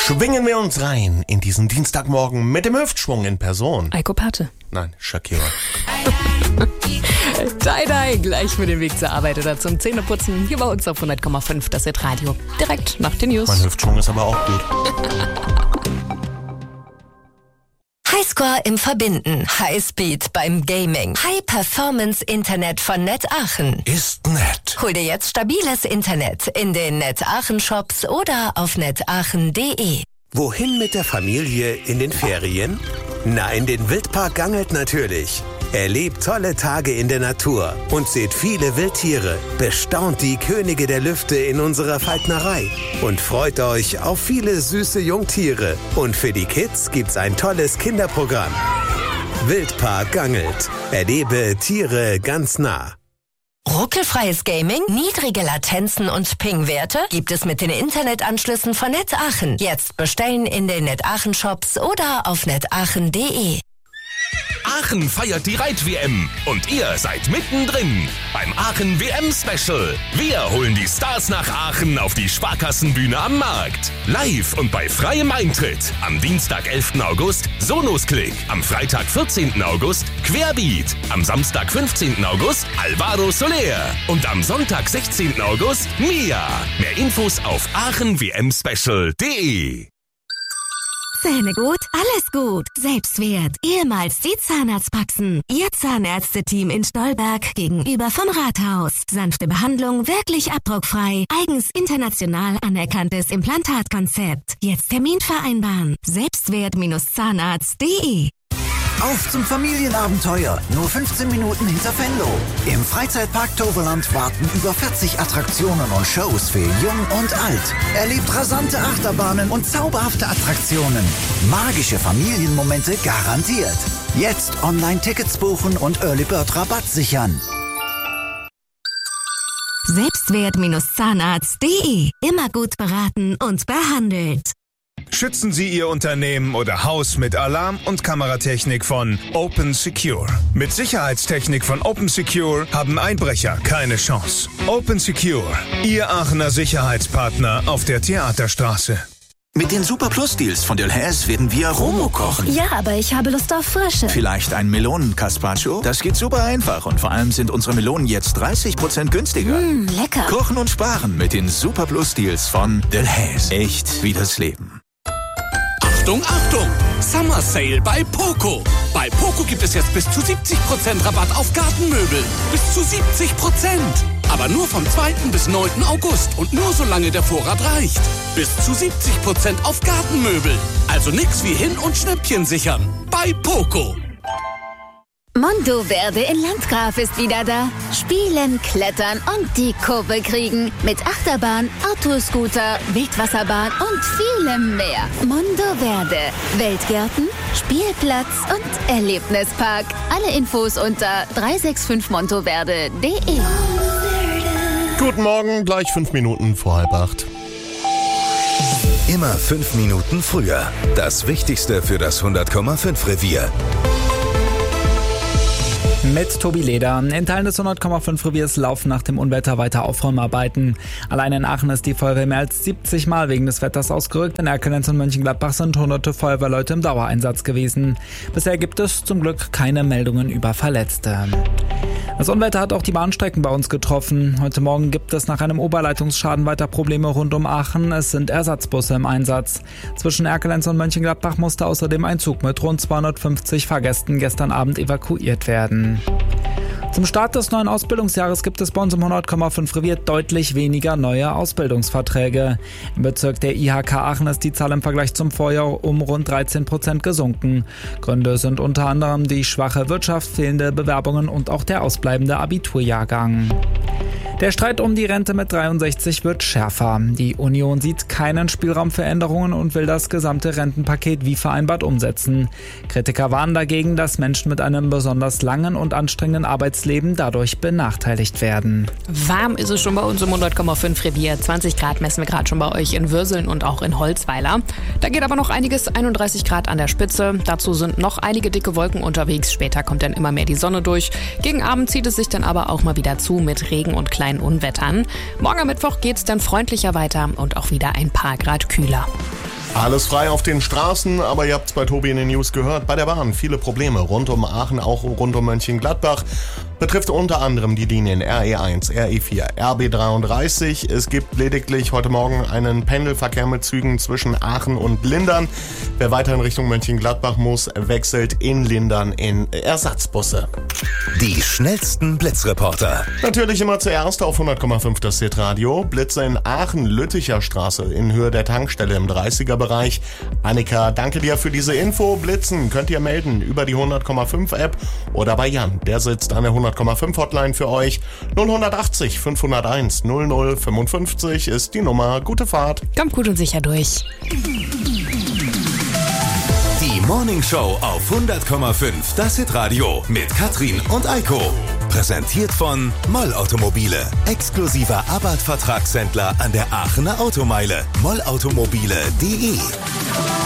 Schwingen wir uns rein in diesen Dienstagmorgen mit dem Hüftschwung in Person. Eiko Pate. Nein, Shakira. Tie-Dye, gleich mit dem Weg zur Arbeit oder zum Zähneputzen. Hier bei uns auf 100,5, das ist Radio. Direkt nach den News. Mein Hüftschwung ist aber auch gut. Highscore im Verbinden, Highspeed beim Gaming, High-Performance-Internet von Net Aachen. Ist nett. Hol dir jetzt stabiles Internet in den Net Aachen Shops oder auf netaachen.de. Wohin mit der Familie in den Ferien? Na, in den Wildpark Gangelt natürlich. Erlebt tolle Tage in der Natur und seht viele Wildtiere. Bestaunt die Könige der Lüfte in unserer Falknerei und freut euch auf viele süße Jungtiere. Und für die Kids gibt's ein tolles Kinderprogramm. Wildpark Gangelt. Erlebe Tiere ganz nah. Ruckelfreies Gaming, niedrige Latenzen und Ping-Werte gibt es mit den Internetanschlüssen von Net Aachen. Jetzt bestellen in den Net Aachen Shops oder auf netaachen.de. Aachen feiert die Reit-WM und ihr seid mittendrin beim Aachen WM-Special. Wir holen die Stars nach Aachen auf die Sparkassenbühne am Markt. Live und bei freiem Eintritt. Am Dienstag, 11. August, Sonos-Klick. Am Freitag, 14. August, Querbeat. Am Samstag, 15. August, Alvaro Soler. Und am Sonntag, 16. August, Mia. Mehr Infos auf aachenwmspecial.de. Zähne gut, alles gut. Selbstwert, ehemals die Zahnarztpraxen. Ihr Zahnärzte-Team in Stolberg gegenüber vom Rathaus. Sanfte Behandlung, wirklich abdruckfrei. Eigens international anerkanntes Implantatkonzept. Jetzt Termin vereinbaren. Selbstwert-zahnarzt.de. Auf zum Familienabenteuer, nur 15 Minuten hinter Venlo. Im Freizeitpark Toverland warten über 40 Attraktionen und Shows für Jung und Alt. Erlebt rasante Achterbahnen und zauberhafte Attraktionen. Magische Familienmomente garantiert. Jetzt Online-Tickets buchen und Early Bird Rabatt sichern. Selbstwert-zahnarzt.de. Immer gut beraten und behandelt. Schützen Sie Ihr Unternehmen oder Haus mit Alarm- und Kameratechnik von Open Secure. Mit Sicherheitstechnik von Open Secure haben Einbrecher keine Chance. Open Secure, Ihr Aachener Sicherheitspartner auf der Theaterstraße. Mit den Super Plus Deals von Delhaize werden wir Romo kochen. Ja, aber ich habe Lust auf Frische. Vielleicht ein Melonen-Carpaccio? Das geht super einfach und vor allem sind unsere Melonen jetzt 30% günstiger. Lecker. Kochen und sparen mit den Super Plus Deals von Delhaize. Echt wie das Leben. Achtung, Achtung! Summer Sale bei Poco. Bei Poco gibt es jetzt bis zu 70% Rabatt auf Gartenmöbel. Bis zu 70%. Aber nur vom 2. bis 9. August und nur solange der Vorrat reicht. Bis zu 70% auf Gartenmöbel. Also nix wie hin und Schnäppchen sichern. Bei Poco. Mondo Verde in Landgraf ist wieder da. Spielen, klettern und die Kurve kriegen. Mit Achterbahn, Autoscooter, Wildwasserbahn und vielem mehr. Mondo Verde. Weltgärten, Spielplatz und Erlebnispark. Alle Infos unter 365montoverde.de. Guten Morgen, gleich 5 Minuten vor 7:30. Immer 5 Minuten früher. Das Wichtigste für das 100,5 Revier. Mit Tobi Leder. In Teilen des 100,5 Reviers laufen nach dem Unwetter weiter Aufräumarbeiten. Allein in Aachen ist die Feuerwehr mehr als 70 Mal wegen des Wetters ausgerückt. In Erkelenz und Mönchengladbach sind hunderte Feuerwehrleute im Dauereinsatz gewesen. Bisher gibt es zum Glück keine Meldungen über Verletzte. Das Unwetter hat auch die Bahnstrecken bei uns getroffen. Heute Morgen gibt es nach einem Oberleitungsschaden weiter Probleme rund um Aachen. Es sind Ersatzbusse im Einsatz. Zwischen Erkelenz und Mönchengladbach musste außerdem ein Zug mit rund 250 Fahrgästen gestern Abend evakuiert werden. Zum Start des neuen Ausbildungsjahres gibt es bei uns im 100,5 Revier deutlich weniger neue Ausbildungsverträge. Im Bezirk der IHK Aachen ist die Zahl im Vergleich zum Vorjahr um rund 13% gesunken. Gründe sind unter anderem die schwache Wirtschaft, fehlende Bewerbungen und auch der ausbleibende Abiturjahrgang. Der Streit um die Rente mit 63 wird schärfer. Die Union sieht keinen Spielraum für Änderungen und will das gesamte Rentenpaket wie vereinbart umsetzen. Kritiker warnen dagegen, dass Menschen mit einem besonders langen und anstrengenden Arbeitsleben dadurch benachteiligt werden. Warm ist es schon bei uns im 100,5 Revier. 20 Grad messen wir gerade schon bei euch in Würseln und auch in Holzweiler. Da geht aber noch einiges, 31 Grad an der Spitze. Dazu sind noch einige dicke Wolken unterwegs. Später kommt dann immer mehr die Sonne durch. Gegen Abend zieht es sich dann aber auch mal wieder zu mit Regen und kleinen Unwettern. Morgen am Mittwoch geht's dann freundlicher weiter und auch wieder ein paar Grad kühler. Alles frei auf den Straßen, aber ihr habt es bei Tobi in den News gehört. Bei der Bahn viele Probleme rund um Aachen, auch rund um Mönchengladbach. Betrifft unter anderem die Linien RE1, RE4, RB33. Es gibt lediglich heute Morgen einen Pendelverkehr mit Zügen zwischen Aachen und Lindern. Wer weiter in Richtung Mönchengladbach muss, wechselt in Lindern in Ersatzbusse. Die schnellsten Blitzreporter. Natürlich immer zuerst auf 100,5 das Hitradio. Blitze in Aachen, Lütticher Straße in Höhe der Tankstelle im 30er-Bereich. Annika, danke dir für diese Info. Blitzen könnt ihr melden über die 100,5 App oder bei Jan. Der sitzt an der 100,5 Hotline für euch. 0180 501 0055 ist die Nummer. Gute Fahrt. Kommt gut und sicher durch. Die Morning Show auf 100,5 das Hitradio mit Katrin und Eiko. Präsentiert von Moll Automobile. Exklusiver Abarth-Vertragshändler an der Aachener Automeile. mollautomobile.de